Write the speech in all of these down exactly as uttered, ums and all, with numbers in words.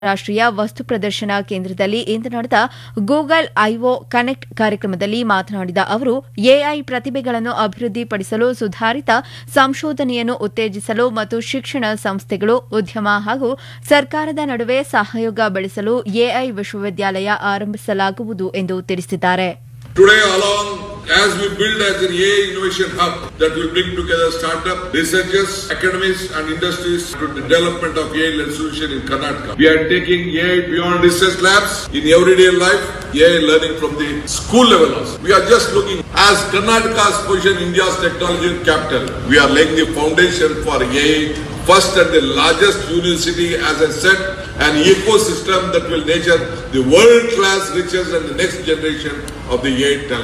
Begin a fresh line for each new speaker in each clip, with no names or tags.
ರಾಷ್ಟ್ರೀಯ ವಸ್ತು ಪ್ರದರ್ಶನ ಕೇಂದ್ರದಲ್ಲಿ ಇಂದು ನಡೆದ ಗೂಗಲ್ ಐಒ ಕನೆಕ್ಟ್ ಕಾರ್ಯಕ್ರಮದಲ್ಲಿ ಮಾತನಾಡಿದ ಅವರು ಎಐ ಪ್ರತಿಭೆಗಳನ್ನು ಅಭಿವೃದ್ಧಿಪಡಿಸಲು ಸುಧಾರಿತ ಸಂಶೋಧನೆಯನ್ನು ಉತ್ತೇಜಿಸಲು ಮತ್ತು ಶಿಕ್ಷಣ ಸಂಸ್ಥೆಗಳು ಉದ್ಯಮ ಹಾಗೂ ಸರ್ಕಾರದ ನಡುವೆ ಸಹಯೋಗ ಬೆಳೆಸಲು ಎಐ ವಿಶ್ವವಿದ್ಯಾಲಯ ಆರಂಭಿಸಲಾಗುವುದು ಎಂದು ತಿಳಿಸಿದ್ದಾರೆ.
Today along, as we build as an A I innovation hub that will bring together startup, researchers, academics and industries to the development of A I-led solution in Karnataka. We are taking A I beyond research labs in everyday life, A I learning from the school level also. We are just looking as Karnataka's position India's technology capital. We are laying the foundation for A I first and the largest university, as I said, an ecosystem that will nurture the world-class riches and the next generation of the A I talent.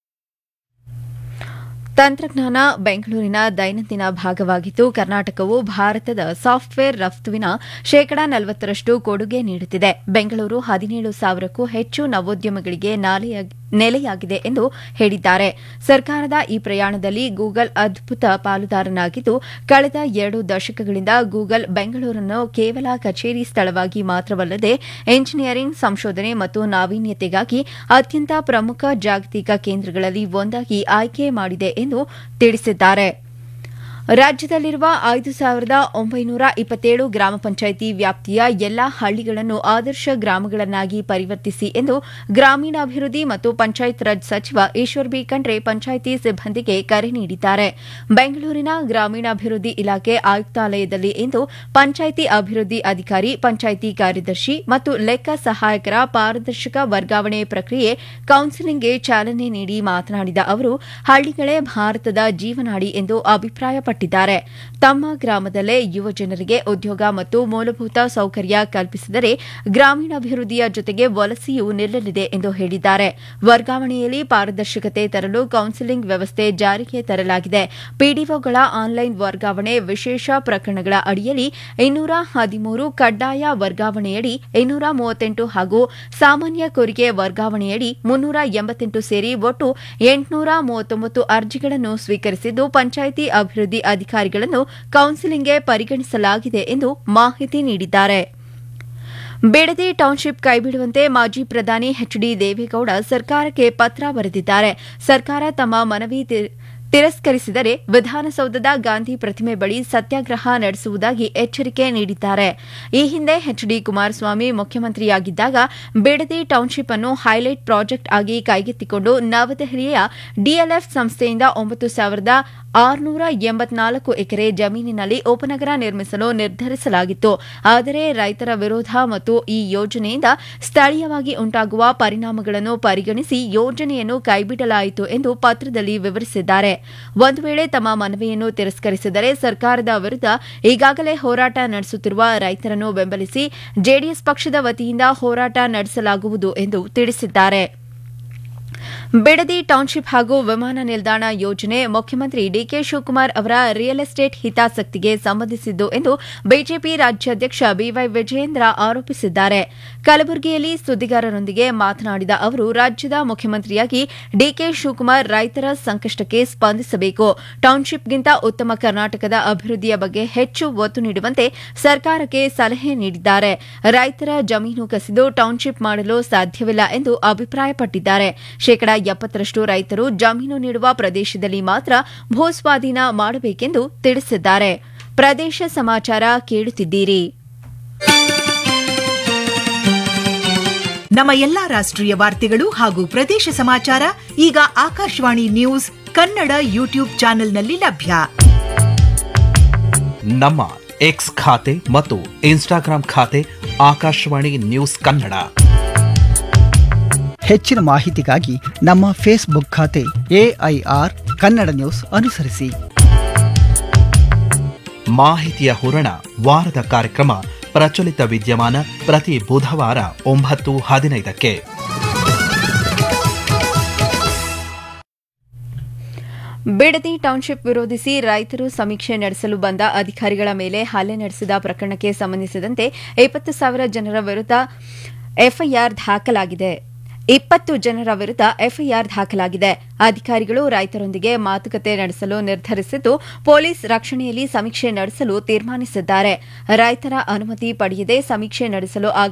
ತಂತ್ರಜ್ಞಾನ ಬೆಂಗಳೂರಿನ ದೈನಂದಿನ ಭಾಗವಾಗಿದ್ದು ಕರ್ನಾಟಕವು ಭಾರತದ software ರಫ್ತುವಿನ ಶೇಕಡಾ ನಲವತ್ತರಷ್ಟು ಕೊಡುಗೆ ನೀಡುತ್ತಿದೆ. ಬೆಂಗಳೂರು ಹದಿನೇಳು ಸಾವಿರಕ್ಕೂ ಹೆಚ್ಚು ನವೋದ್ಯಮಗಳಿಗೆ ನೆಲೆಯಾಗಿದೆ ಎಂದು ಹೇಳಿದ್ದಾರೆ. ಸರ್ಕಾರದ ಈ ಪ್ರಯಾಣದಲ್ಲಿ ಗೂಗಲ್ ಅದ್ಭುತ ಪಾಲುದಾರನಾಗಿದ್ದು ಕಳೆದ ಎರಡು ದಶಕಗಳಿಂದ ಗೂಗಲ್ ಬೆಂಗಳೂರನ್ನು ಕೇವಲ ಕಚೇರಿ ಸ್ಥಳವಾಗಿ ಮಾತ್ರವಲ್ಲದೆ ಎಂಜಿನಿಯರಿಂಗ್, ಸಂಶೋಧನೆ ಮತ್ತು ನಾವೀನ್ಯತೆಗಾಗಿ ಅತ್ಯಂತ ಪ್ರಮುಖ ಜಾಗತಿಕ ಕೇಂದ್ರಗಳಲ್ಲಿ ಒಂದಾಗಿ ಆಯ್ಕೆ ಮಾಡಿದೆ ಎಂದು ತಿಳಿಸಿದ್ದಾರೆ. ರಾಜ್ಯದಲ್ಲಿರುವ ಐದು ಸಾವಿರದ ಒಂಬೈನೂರ ಇಪ್ಪತ್ತೇಳು ಗ್ರಾಮ ಪಂಚಾಯಿತಿ ವ್ಯಾಪ್ತಿಯ ಎಲ್ಲಾ ಹಳ್ಳಿಗಳನ್ನು ಆದರ್ಶ ಗ್ರಾಮಗಳನ್ನಾಗಿ ಪರಿವರ್ತಿಸಿ ಎಂದು ಗ್ರಾಮೀಣಾಭಿವೃದ್ಧಿ ಮತ್ತು ಪಂಚಾಯತ್ ರಾಜ್ ಸಚಿವ ಈಶ್ವರ್ ಬಿ ಖಂಡ್ರೆ ಪಂಚಾಯಿತಿ ಸಿಬ್ಬಂದಿಗೆ ಕರೆ ನೀಡಿದ್ದಾರೆ. ಬೆಂಗಳೂರಿನ ಗ್ರಾಮೀಣಾಭಿವೃದ್ಧಿ ಇಲಾಖೆ ಆಯುಕ್ತಾಲಯದಲ್ಲಿ ಇಂದು ಪಂಚಾಯಿತಿ ಅಭಿವೃದ್ಧಿ ಅಧಿಕಾರಿ, ಪಂಚಾಯಿತಿ ಕಾರ್ಯದರ್ಶಿ ಮತ್ತು ಲೆಕ್ಕ ಸಹಾಯಕರ ಪಾರದರ್ಶಕ ವರ್ಗಾವಣೆ ಪ್ರಕ್ರಿಯೆ ಕೌನ್ಸಿಲಿಂಗ್ಗೆ ಚಾಲನೆ ನೀಡಿ ಮಾತನಾಡಿದ ಅವರು, ಹಳ್ಳಿಗಳೇ ಭಾರತದ ಜೀವನಾಡಿ ಎಂದು ಅಭಿಪ್ರಾಯಪಟ್ಟರು. ತಮ್ಮ ಗ್ರಾಮದಲ್ಲೇ ಯುವ ಜನರಿಗೆ ಉದ್ಯೋಗ ಮತ್ತು ಮೂಲಭೂತ ಸೌಕರ್ಯ ಕಲ್ಪಿಸಿದರೆ ಗ್ರಾಮೀಣಾಭಿವೃದ್ಧಿಯ ಜೊತೆಗೆ ವಲಸೆಯೂ ನಿಲ್ಲಲಿದೆ ಎಂದು ಹೇಳಿದ್ದಾರೆ. ವರ್ಗಾವಣೆಯಲ್ಲಿ ಪಾರದರ್ಶಕತೆ ತರಲು ಕೌನ್ಸಿಲಿಂಗ್ ವ್ಯವಸ್ಥೆ ಜಾರಿಗೆ ತರಲಾಗಿದೆ. ಪಿಡಿಒಗಳ ಆನ್ಲೈನ್ ವರ್ಗಾವಣೆ, ವಿಶೇಷ ಪ್ರಕರಣಗಳ ಅಡಿಯಲ್ಲಿ ಇನ್ನೂರ ಹದಿಮೂರು, ಕಡ್ಡಾಯ ವರ್ಗಾವಣೆಯಡಿ ಇನ್ನೂರ ಮೂವತ್ತೆಂಟು ಹಾಗೂ ಸಾಮಾನ್ಯ ಕೋರಿಕೆ ವರ್ಗಾವಣೆಯಡಿ ಮುನ್ನೂರ ಎಂಬತ್ತೆಂಟು ಸೇರಿ ಒಟ್ಟು ಎಂಟುನೂರ ಮೂವತ್ತೊಂಬತ್ತು ಅರ್ಜಿಗಳನ್ನು ಸ್ವೀಕರಿಸಿದ್ದು ಪಂಚಾಯಿತಿ ಅಭಿವೃದ್ಧಿ ಅಧಿಕಾರಿಗಳನ್ನು ಕೌನ್ಸಿಲಿಂಗ್ಗೆ ಪರಿಗಣಿಸಲಾಗಿದೆ ಎಂದು ಮಾಹಿತಿ ನೀಡಿದ್ದಾರೆ. ಬಿಡದಿ ಟೌನ್ಶಿಪ್ ಕೈಬಿಡುವಂತೆ ಮಾಜಿ ಪ್ರಧಾನಿ ಎಚ್ ಡಿ ದೇವೇಗೌಡ ಸರ್ಕಾರಕ್ಕೆ ಪತ್ರ ಬರೆದಿದ್ದಾರೆ. ಸರ್ಕಾರ ತಮ್ಮ ಮನವಿ ತಿರಸ್ಕರಿಸಿದರೆ ವಿಧಾನಸೌಧದ ಗಾಂಧಿ ಪ್ರತಿಮೆ ಬಳಿ ಸತ್ಯಾಗ್ರಹ ನಡೆಸುವುದಾಗಿ ಎಚ್ಚರಿಕೆ ನೀಡಿದ್ದಾರೆ. ಈ ಹಿಂದೆ ಎಚ್ ಡಿ ಕುಮಾರಸ್ವಾಮಿ ಮುಖ್ಯಮಂತ್ರಿಯಾಗಿದ್ದಾಗ ಬಿಡದಿ ಟೌನ್ಶಿಪ್ ಅನ್ನು ಹೈಲೈಟ್ ಪ್ರಾಜೆಕ್ಟ್ ಆಗಿ ಕೈಗೆತ್ತಿಕೊಂಡು ನವದೆಹಲಿಯ ಡಿಎಲ್ಎಫ್ ಸಂಸ್ಥೆಯಿಂದ ಒಂಬತ್ತು ಸಾವಿರದ ಆರುನೂರ ಎಂಬತ್ನಾಲ್ಕು ಎಕರೆ ಜಮೀನಿನಲ್ಲಿ ಉಪನಗರ ನಿರ್ಮಿಸಲು ನಿರ್ಧರಿಸಲಾಗಿತ್ತು. ಆದರೆ ರೈತರ ವಿರೋಧ ಮತ್ತು ಈ ಯೋಜನೆಯಿಂದ ಸ್ಥಳೀಯವಾಗಿ ಉಂಟಾಗುವ ಪರಿಣಾಮಗಳನ್ನು ಪರಿಗಣಿಸಿ ಯೋಜನೆಯನ್ನು ಕೈಬಿಡಲಾಯಿತು ಎಂದು ಪತ್ರದಲ್ಲಿ ವಿವರಿಸಿದ್ದಾರೆ. ಒಂದು ವೇಳೆ ತಮ್ಮ ಮನವಿಯನ್ನು ತಿರಸ್ಕರಿಸಿದರೆ ಸರ್ಕಾರದ ವಿರುದ್ಧ ಈಗಾಗಲೇ ಹೋರಾಟ ನಡೆಸುತ್ತಿರುವ ರೈತರನ್ನು ಬೆಂಬಲಿಸಿ ಜೆಡಿಎಸ್ ಪಕ್ಷದ ವತಿಯಿಂದ ಹೋರಾಟ ನಡೆಸಲಾಗುವುದು ಎಂದು ತಿಳಿಸಿದ್ದಾರೆ. ಬಿಡದಿ ಟೌನ್ಶಿಪ್ ಹಾಗೂ ವಿಮಾನ ನಿಲ್ದಾಣ ಯೋಜನೆ ಮುಖ್ಯಮಂತ್ರಿ ಡಿಕೆ ಶಿವಕುಮಾರ್ ಅವರ ರಿಯಲ್ ಎಸ್ಟೇಟ್ ಹಿತಾಸಕ್ತಿಗೆ ಸಂಬಂಧಿಸಿದ್ದು ಎಂದು ಬಿಜೆಪಿ ರಾಜ್ಯಾಧ್ಯಕ್ಷ ಬಿವೈ ವಿಜಯೇಂದ್ರ ಆರೋಪಿಸಿದ್ದಾರೆ. ಕಲಬುರಗಿಯಲ್ಲಿ ಸುದ್ದಿಗಾರರೊಂದಿಗೆ ಮಾತನಾಡಿದ ಅವರು, ರಾಜ್ಯದ ಮುಖ್ಯಮಂತ್ರಿಯಾಗಿ ಡಿಕೆ ಶಿವಕುಮಾರ್ ರೈತರ ಸಂಕಷ್ಟಕ್ಕೆ ಸ್ಪಂದಿಸಬೇಕು. ಟೌನ್ಶಿಪ್ಗಿಂತ ಉತ್ತಮ ಕರ್ನಾಟಕದ ಅಭಿವೃದ್ಧಿಯ ಬಗ್ಗೆ ಹೆಚ್ಚು ಒತ್ತು ನೀಡುವಂತೆ ಸರ್ಕಾರಕ್ಕೆ ಸಲಹೆ ನೀಡಿದ್ದಾರೆ. ರೈತರ ಜಮೀನು ಕಸಿದು ಟೌನ್ಶಿಪ್ ಮಾಡಲು ಸಾಧ್ಯವಿಲ್ಲ ಎಂದು ಅಭಿಪ್ರಾಯಪಟ್ಟಿದ್ದಾರೆ. ಶೇಕಡಾ ಎಪ್ಪತ್ತರಷ್ಟು ರೈತರು ಜಮೀನು ನೀಡುವ ಪ್ರದೇಶದಲ್ಲಿ ಮಾತ್ರ ಭೂಸ್ವಾಧೀನ ಮಾಡಬೇಕೆಂದು ತಿಳಿಸಿದ್ದಾರೆ. ಪ್ರದೇಶ ಸಮಾಚಾರ ಕೇಳುತ್ತಿದ್ದೀರಿ.
ನಮ್ಮ ಎಲ್ಲಾ ರಾಷ್ಟ್ರೀಯ ವಾರ್ತೆಗಳು ಹಾಗೂ ಪ್ರದೇಶ ಸಮಾಚಾರ ಈಗ ಆಕಾಶವಾಣಿ ನ್ಯೂಸ್ ಕನ್ನಡ ಯೂಟ್ಯೂಬ್ ಚಾನೆಲ್ನಲ್ಲಿ ಲಭ್ಯ.
ನಮ್ಮ ಎಕ್ಸ್ ಖಾತೆ ಮತ್ತು ಇನ್ಸ್ಟಾಗ್ರಾಂ ಖಾತೆ ಆಕಾಶವಾಣಿ ನ್ಯೂಸ್ ಕನ್ನಡ.
ಹೆಚ್ಚಿನ ಮಾಹಿತಿಗಾಗಿ ನಮ್ಮ ಫೇಸ್ಬುಕ್ ಖಾತೆ ಎಐಆರ್ ಕನ್ನಡ ನ್ಯೂಸ್ ಅನುಸರಿಸಿ.
ಮಾಹಿತಿಯ ಹೂರಣ ವಾರದ ಕಾರ್ಯಕ್ರಮ ಪ್ರಚಲಿತ ವಿದ್ಯಮಾನ ಪ್ರತಿ ಬುಧವಾರ ಒಂಬತ್ತು ಹದಿನೈದಕ್ಕೆ.
ಬಿಡದಿ ಟೌನ್ಶಿಪ್ ವಿರೋಧಿಸಿ ರೈತರು ಸಮೀಕ್ಷೆ ನಡೆಸಲು ಬಂದ ಅಧಿಕಾರಿಗಳ ಮೇಲೆ ಹಲ್ಲೆ ನಡೆಸಿದ ಪ್ರಕರಣಕ್ಕೆ ಸಂಬಂಧಿಸಿದಂತೆ ಇಪ್ಪತ್ತು ಸಾವಿರ ಜನರ ವಿರುದ್ಧ ಎಫ್ಐಆರ್ ದಾಖಲಾಗಿದೆ. ಇಪ್ಪತ್ತು ಜನರ ವಿರುದ್ಧ ಎಫ್ಐಆರ್ ದಾಖಲಾಗಿದೆ. ಅಧಿಕಾರಿಗಳು ರೈತರೊಂದಿಗೆ ಮಾತುಕತೆ ನಡೆಸಲು ನಿರ್ಧರಿಸಿದ್ದು, ಪೊಲೀಸ್ ರಕ್ಷಣೆಯಲ್ಲಿ ಸಮೀಕ್ಷೆ ನಡೆಸಲು ತೀರ್ಮಾನಿಸಿದ್ದಾರೆ. ರೈತರ ಅನುಮತಿ ಪಡೆಯದೆ ಸಮೀಕ್ಷೆ ನಡೆಸಲು